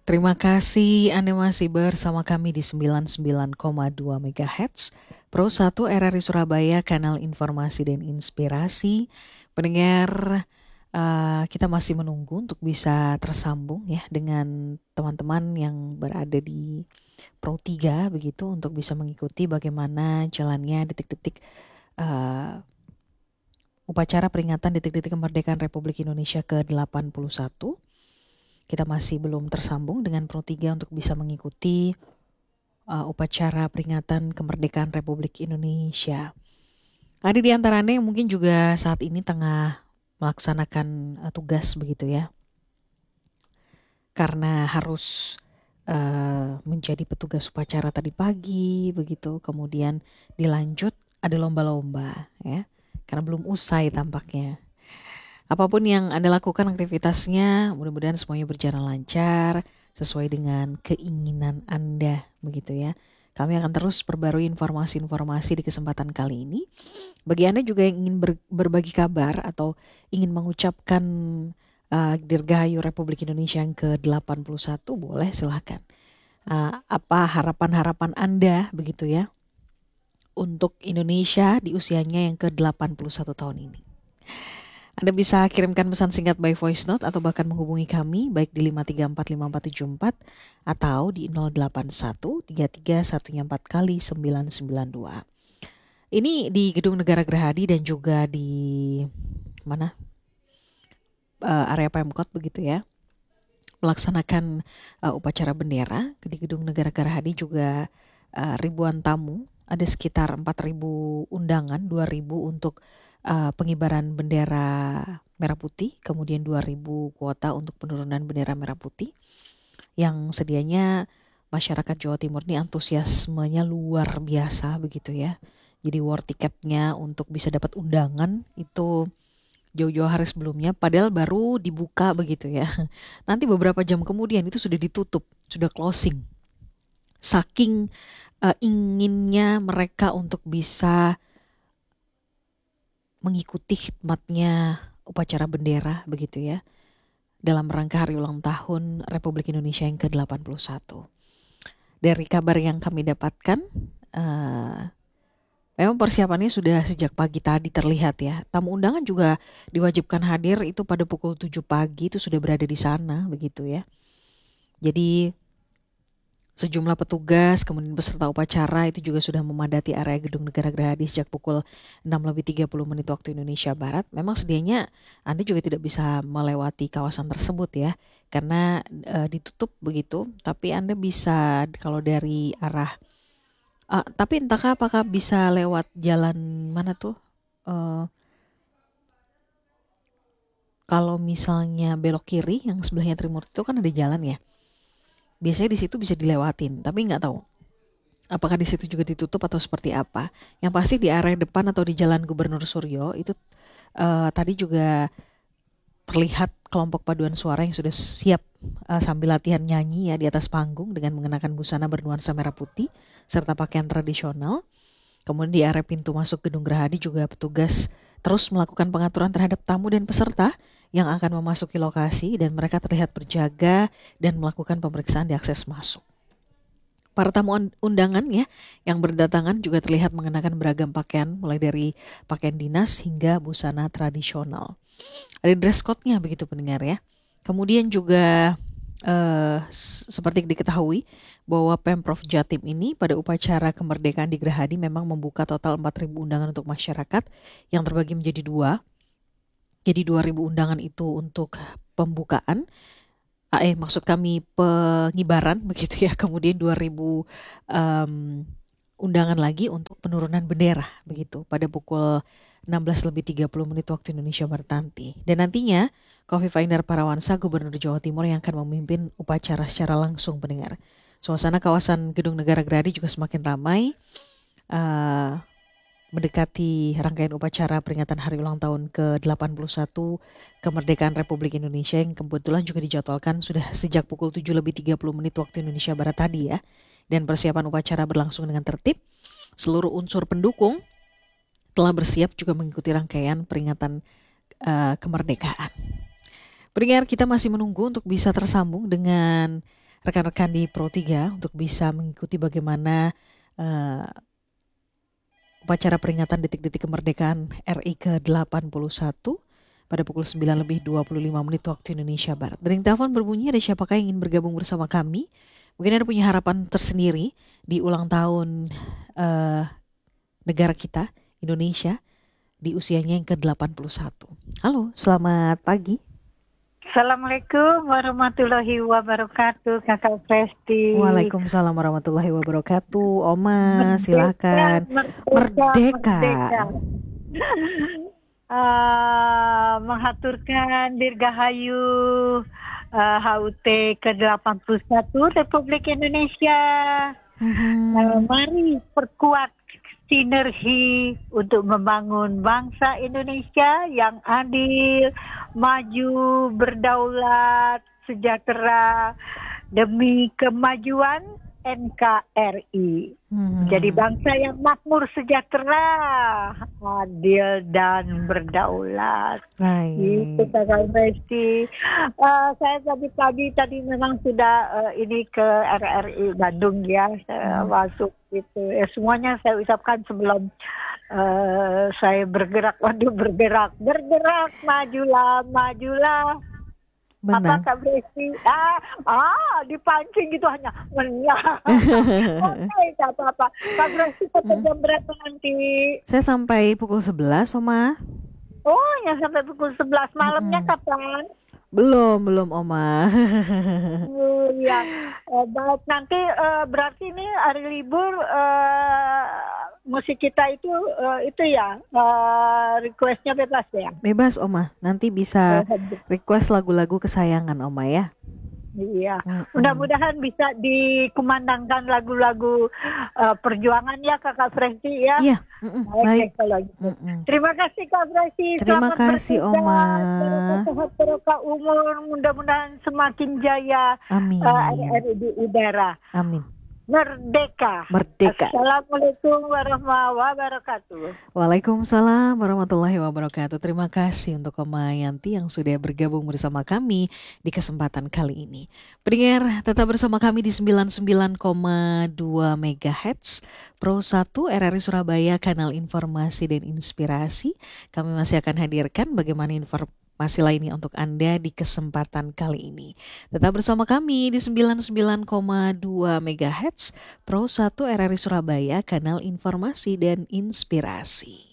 Terima kasih Anda masih bersama kami di 99,2 MHz Pro 1 RRI Surabaya, kanal informasi dan inspirasi. Pendengar, kita masih menunggu untuk bisa tersambung ya dengan teman-teman yang berada di Pro 3 begitu, untuk bisa mengikuti bagaimana jalannya detik-detik uh, upacara peringatan detik-detik kemerdekaan Republik Indonesia ke-81. Kita masih belum tersambung dengan Pro 3 untuk bisa mengikuti upacara peringatan kemerdekaan Republik Indonesia. Ada di antara Anda yang mungkin juga saat ini tengah melaksanakan tugas begitu ya. Karena harus menjadi petugas upacara tadi pagi begitu, kemudian dilanjut ada lomba-lomba ya. Karena belum usai tampaknya. Apapun yang Anda lakukan aktivitasnya, mudah-mudahan semuanya berjalan lancar, sesuai dengan keinginan Anda, begitu ya. Kami akan terus perbarui informasi-informasi di kesempatan kali ini. Bagi Anda juga yang ingin berbagi kabar atau ingin mengucapkan Dirgahayu Republik Indonesia yang ke-81, boleh silahkan. Apa harapan-harapan Anda, begitu ya, untuk Indonesia di usianya yang ke-81 tahun ini. Anda bisa kirimkan pesan singkat by voice note atau bahkan menghubungi kami baik di 5345474 atau di 0813314 kali 992. Ini di Gedung Negara Gerahadi dan juga di mana? Area Pemkot begitu ya. Melaksanakan upacara bendera di Gedung Negara Gerahadi juga ribuan tamu, ada sekitar 4.000 undangan, 2.000 untuk pengibaran bendera merah putih, kemudian 2.000 kuota untuk penurunan bendera merah putih, yang sedianya masyarakat Jawa Timur ini antusiasmenya luar biasa begitu ya. Jadi war tiketnya untuk bisa dapat undangan itu jauh-jauh hari sebelumnya, padahal baru dibuka begitu ya. Nanti beberapa jam kemudian itu sudah ditutup, sudah closing. Saking inginnya mereka untuk bisa mengikuti khidmatnya upacara bendera begitu ya, dalam rangka hari ulang tahun Republik Indonesia yang ke-81. Dari kabar yang kami dapatkan, memang persiapannya sudah sejak pagi tadi terlihat ya. Tamu undangan juga diwajibkan hadir itu pada pukul 7 pagi, itu sudah berada di sana begitu ya. Jadi sejumlah petugas, kemudian peserta upacara itu juga sudah memadati area Gedung Negara Gerahadi sejak pukul 6:30 waktu Indonesia Barat. Memang sedianya Anda juga tidak bisa melewati kawasan tersebut ya, karena ditutup begitu. Tapi Anda bisa kalau dari arah, tapi entahkah apakah bisa lewat jalan mana tuh? Kalau misalnya belok kiri yang sebelahnya Trimurti itu kan ada jalan ya. Biasanya di situ bisa dilewatin, tapi nggak tahu apakah di situ juga ditutup atau seperti apa. Yang pasti di area depan atau di Jalan Gubernur Suryo itu tadi juga terlihat kelompok paduan suara yang sudah siap sambil latihan nyanyi ya di atas panggung dengan mengenakan busana bernuansa merah putih serta pakaian tradisional. Kemudian di area pintu masuk Gedung Gerahadi juga petugas terus melakukan pengaturan terhadap tamu dan peserta yang akan memasuki lokasi, dan mereka terlihat berjaga dan melakukan pemeriksaan di akses masuk. Para tamu undangan ya yang berdatangan juga terlihat mengenakan beragam pakaian, mulai dari pakaian dinas hingga busana tradisional. Ada dress code-nya begitu pendengar ya. Kemudian juga seperti diketahui bahwa Pemprov Jatim ini pada upacara kemerdekaan di Gerahadi memang membuka total 4.000 undangan untuk masyarakat yang terbagi menjadi dua. Jadi 2.000 undangan itu untuk pembukaan, maksud kami pengibaran begitu ya. Kemudian 2.000 undangan lagi untuk penurunan bendera begitu pada pukul 16:30 waktu Indonesia Barat nanti. Dan nantinya Khofifah Indar Parawansa, Gubernur Jawa Timur, yang akan memimpin upacara secara langsung pendengar. Suasana kawasan Gedung Negara Gerahadi juga semakin ramai. Mendekati rangkaian upacara peringatan hari ulang tahun ke-81 kemerdekaan Republik Indonesia yang kebetulan juga dijadwalkan sudah sejak pukul 7:30 waktu Indonesia Barat tadi ya. Dan persiapan upacara berlangsung dengan tertib. Seluruh unsur pendukung telah bersiap juga mengikuti rangkaian peringatan kemerdekaan. Pendengar, kita masih menunggu untuk bisa tersambung dengan rekan-rekan di Pro 3 untuk bisa mengikuti bagaimana uh, upacara peringatan detik-detik kemerdekaan RI ke-81 pada pukul 9:25 waktu Indonesia Barat. Dering telepon berbunyi, ada siapakah yang ingin bergabung bersama kami? Mungkin ada punya harapan tersendiri di ulang tahun negara kita, Indonesia, di usianya yang ke-81. Halo, selamat pagi. Assalamualaikum warahmatullahi wabarakatuh, Kakak Presti. Waalaikumsalam warahmatullahi wabarakatuh. Oma, silakan. Merdeka. Menghaturkan Dirgahayu HUT ke-81 Republik Indonesia. Mari perkuat sinergi untuk membangun bangsa Indonesia yang adil, maju, berdaulat, sejahtera demi kemajuan NKRI. Jadi bangsa yang makmur, sejahtera, adil dan berdaulat. Itu Kakak Presti. Saya tadi memang sudah ini ke RRI Bandung ya, saya masuk gitu. Semuanya saya ucapkan sebelum saya bergerak, majulah. Benar. Apa Kak Presti? Dipancing gitu hanya menang. Oke, tak apa-apa. Kak Presti jam berapa nanti? Saya sampai pukul 11, Oma. Oh, ya sampai pukul 11. Malamnya kapan? Belum, Oma. Ya, baik. Nanti berarti ini hari libur musik kita itu ya requestnya bebas ya? Bebas, Oma. Nanti bisa request lagu-lagu kesayangan Oma ya. Iya, mudah-mudahan bisa dikumandangkan lagu-lagu perjuangan ya Kakak Presti ya. Iya, baik. Terima kasih Kak Presti. Terima kasih Oma. Sehat barokah umur, mudah-mudahan semakin jaya. Amin. RRI di udara. Amin. Merdeka. Assalamualaikum warahmatullahi wabarakatuh. Waalaikumsalam warahmatullahi wabarakatuh. Terima kasih untuk Oma Yanti yang sudah bergabung bersama kami di kesempatan kali ini. Pendengar, tetap bersama kami di 99,2 MHz Pro 1 RRI Surabaya, kanal informasi dan inspirasi. Kami masih akan hadirkan bagaimana informasi lainnya untuk Anda di kesempatan kali ini. Tetap bersama kami di 99,2 MHz Pro 1 RRI Surabaya, kanal informasi dan inspirasi.